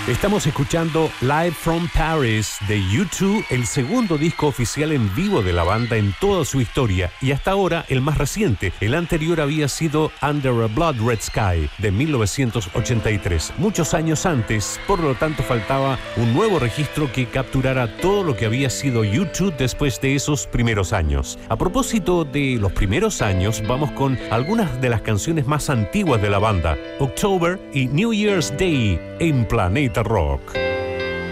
Estamos escuchando Live from Paris de U2, el segundo disco oficial en vivo de la banda en toda su historia y hasta ahora el más reciente. El anterior había sido Under a Blood Red Sky de 1983, muchos años antes, por lo tanto faltaba un nuevo registro que capturara todo lo que había sido U2 después de esos primeros años. A propósito de los primeros años, vamos con algunas de las canciones más antiguas de la banda, October y New Year's Day en Planeta Rock.